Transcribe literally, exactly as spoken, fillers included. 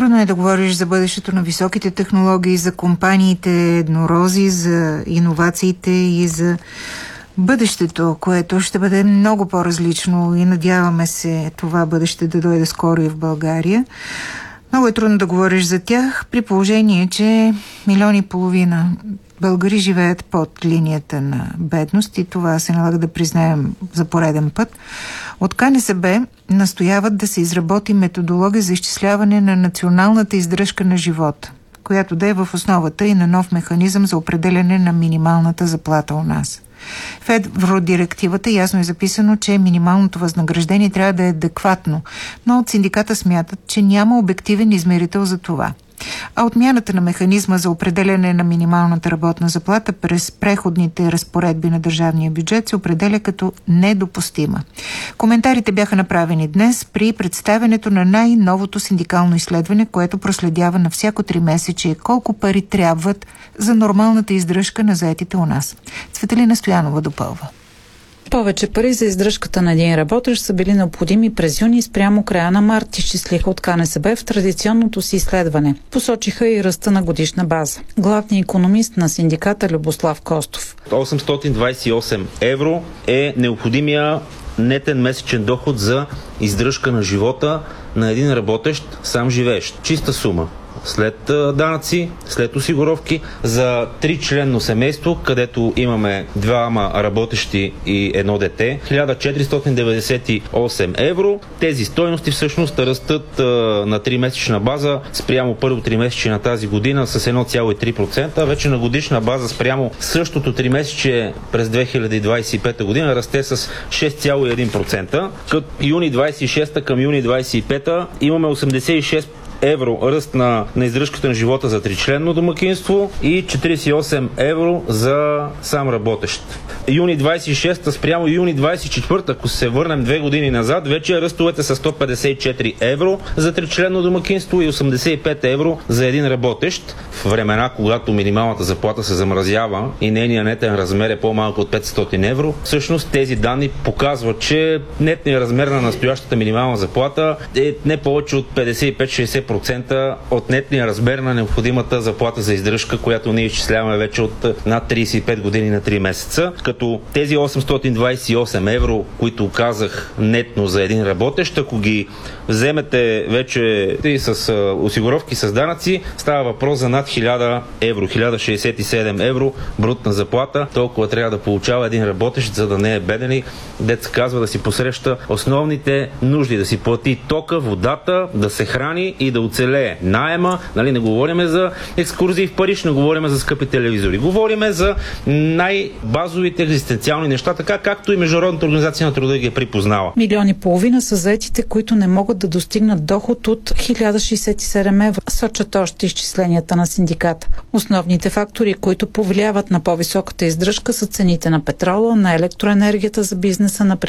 Трудно е да говориш за бъдещето на високите технологии, за компаниите еднорози, за иновациите и за бъдещето, което ще бъде много по-различно и надяваме се това бъдеще да дойде скоро и в България. Много е трудно да говориш за тях, при положение, че милиони и половина българи живеят под линията на бедност и това се налага да признаем за пореден път. От КНСБ настояват да се изработи методология за изчисляване на националната издръжка на живота, която да е в основата и на нов механизъм за определяне на минималната заплата у нас. В евродирективата ясно е записано, че минималното възнаграждение трябва да е адекватно, но от синдиката смятат, че няма обективен измерител за това. А отмяната на механизма за определяне на минималната работна заплата през преходните разпоредби на държавния бюджет се определя като недопустима. Коментарите бяха направени днес при представянето на най-новото синдикално изследване, което проследява на всяко три месече колко пари трябват за нормалната издръжка на заетите у нас. Цветелина Стоянова допълва. Повече пари за издръжката на един работещ са били необходими през юни спрямо края на март, изчислиха от КНСБ в традиционното си изследване. Посочиха и ръста на годишна база. Главният икономист на синдиката Любослав Костов. осемстотин двадесет и осем евро е необходимия нетен месечен доход за издръжка на живота на един работещ сам живеещ. Чиста сума. След данъци, след осигуровки, за тричленно семейство, където имаме двама работещи и едно дете, хиляда четиристотин деветдесет и осем евро. Тези стойности всъщност растат а, на тримесечна база спрямо първо тримесечие на тази година с едно цяло и три процента, вече на годишна база спрямо същото тримесечие през две хиляди двадесет и пета година расте с шест цяло и едно процента. Като юни двадесет и шеста към юни двадесет и пета имаме осемдесет и шест евро ръст на, на издръжката на живота за тричленно домакинство и четиридесет и осем евро за сам работещ. Юни двадесет и шеста спрямо юни двадесет и четвърта, ако се върнем две години назад, вече ръстовете са сто петдесет и четири евро за тричленно домакинство и осемдесет и пет евро за един работещ. В времена, когато минималната заплата се замразява и нейният нетен размер е по-малко от петстотин евро, всъщност тези данни показват, че нетният размер на настоящата минимална заплата е не повече от петдесет и пет до шейсет процента от нетния размер на необходимата заплата за издръжка, която ние изчисляваме вече от над тридесет и пет години на три месеца. Като тези осемстотин двадесет и осем евро, които казах нетно за един работещ, ако ги вземете вече и с осигуровки, с данъци, става въпрос за над хиляда евро, хиляда шейсет и седем евро брутна заплата. Толкова трябва да получава един работещ, за да не е беден и, дет казва, да си посреща основните нужди, да си плати тока, водата, да се храни и да оцелее. Наема, нали, не говорим за екскурзии в Париж, не говорим за скъпи телевизори. Говорим за най-базовите екзистенциални неща, така както и Международната организация на труда ги е припознала. Милиони и половина са заетите, които не могат да достигнат доход от хиляда шейсет и седем евро, сочат още изчисленията на синдиката. Основните фактори, които повлияват на по-високата издръжка, са цените на петрола, на електроенергията за бизнеса, на